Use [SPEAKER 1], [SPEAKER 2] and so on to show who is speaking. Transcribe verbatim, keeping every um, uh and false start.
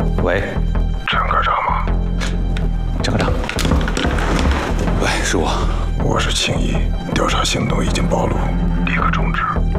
[SPEAKER 1] 喂，
[SPEAKER 2] 陈科长吗？
[SPEAKER 1] 陈科长。
[SPEAKER 3] 喂，是我。
[SPEAKER 2] 我是青衣，调查行动已经暴露，立刻终止。